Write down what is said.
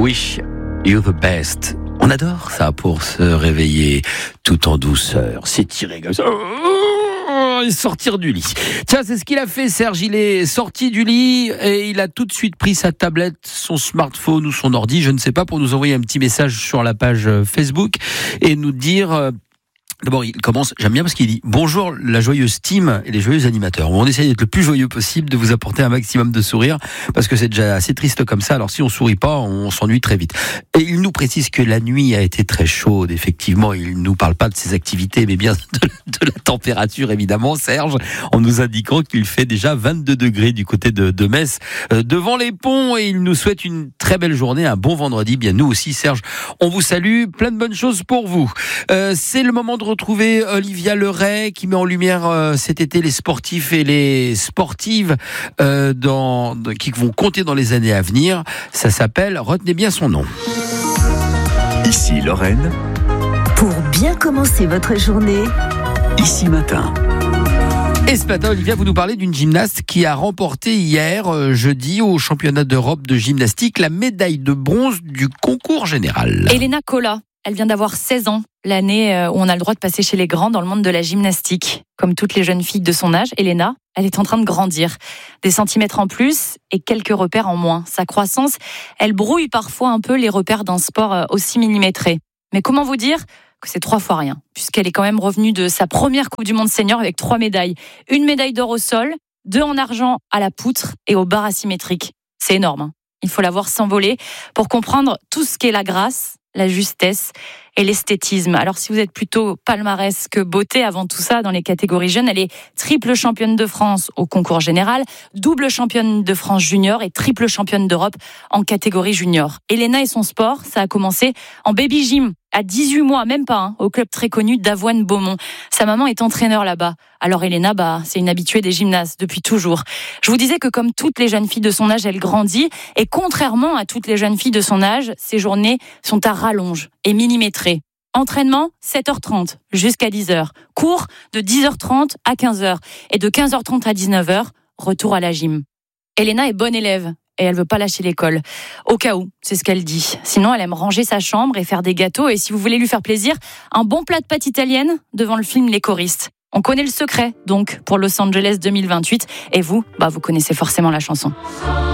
Wish you the best. On adore ça pour se réveiller tout en douceur, s'étirer comme ça et sortir du lit. Tiens, c'est ce qu'il a fait, Serge. Il est sorti du lit et il a tout de suite pris sa tablette, son smartphone ou son ordi, je ne sais pas, pour nous envoyer un petit message sur la page Facebook et nous dire... D'abord, il commence, j'aime bien parce qu'il dit « Bonjour la joyeuse team et les joyeux animateurs. » On essaie d'être le plus joyeux possible, de vous apporter un maximum de sourire, parce que c'est déjà assez triste comme ça. Alors si on sourit pas, on s'ennuie très vite. Et il nous précise que la nuit a été très chaude. Effectivement, il nous parle pas de ses activités, mais bien de la température, évidemment, Serge, en nous indiquant qu'il fait déjà 22 degrés du côté de Metz, devant les ponts, et il nous souhaite une très belle journée, un bon vendredi. Bien, nous aussi, Serge, on vous salue. Plein de bonnes choses pour vous. C'est le moment de retrouver Olivia Leray qui met en lumière cet été les sportifs et les sportives qui vont compter dans les années à venir. Ça s'appelle, retenez bien son nom. Ici Lorraine. Pour bien commencer votre journée. Ici Matin. Et ce matin, Olivia, vous nous parlez d'une gymnaste qui a remporté hier, jeudi, au championnat d'Europe de gymnastique, la médaille de bronze du concours général. Elena Cola. Elle vient d'avoir 16 ans, l'année où on a le droit de passer chez les grands dans le monde de la gymnastique. Comme toutes les jeunes filles de son âge, Elena, elle est en train de grandir. Des centimètres en plus et quelques repères en moins. Sa croissance, elle brouille parfois un peu les repères d'un sport aussi millimétré. Mais comment vous dire que c'est 3 fois rien, puisqu'elle est quand même revenue de sa première Coupe du Monde senior avec 3 médailles. 1 médaille d'or au sol, 2 en argent à la poutre et au bar asymétrique. C'est énorme, hein. Il faut la voir s'envoler pour comprendre tout ce qu'est la grâce, la justesse et l'esthétisme. Alors si vous êtes plutôt palmarès que beauté avant tout ça dans les catégories jeunes, elle est triple championne de France au concours général, double championne de France junior et triple championne d'Europe en catégorie junior. Elena et son sport, ça a commencé en baby gym à 18 mois, même pas, au club très connu d'Avoine-Beaumont. Sa maman est entraîneur là-bas. Alors Elena, c'est une habituée des gymnases depuis toujours. Je vous disais que comme toutes les jeunes filles de son âge, elle grandit. Et contrairement à toutes les jeunes filles de son âge, ses journées sont à rallonge et millimétrées. Entraînement, 7h30 jusqu'à 10h. Cours de 10h30 à 15h. Et de 15h30 à 19h, retour à la gym. Elena est bonne élève. Et elle veut pas lâcher l'école. Au cas où, c'est ce qu'elle dit. Sinon, elle aime ranger sa chambre et faire des gâteaux. Et si vous voulez lui faire plaisir, un bon plat de pâtes italiennes devant le film Les Choristes. On connaît le secret, donc, pour Los Angeles 2028. Et vous, vous connaissez forcément la chanson.